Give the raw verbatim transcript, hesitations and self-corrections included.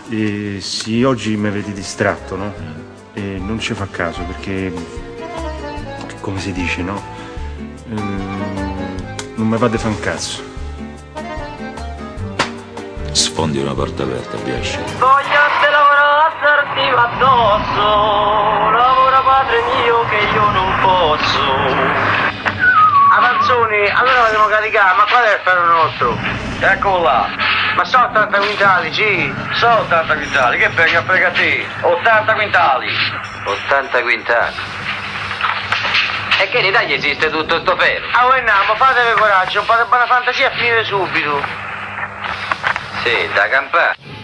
Eh, sì, oggi mi avete distratto, no? E non ci fa caso perché, come si dice, no? Ehm, non mi fate fa un cazzo. Sfondi una porta aperta, Biasci. Voglio te lavorare a starti addosso, lavora padre mio che io non posso. Avanzoni, allora dobbiamo caricare, ma qual è il ferro nostro? Eccolo là. Ma sono ottanta quintali, sì? Sono ottanta quintali, che frega, frega te? ottanta quintali. ottanta quintali. E che in Italia esiste tutto sto ferro? Ah, voi andiamo, fatevi coraggio, un po' di buona fantasia e finire subito. Sì, da campare.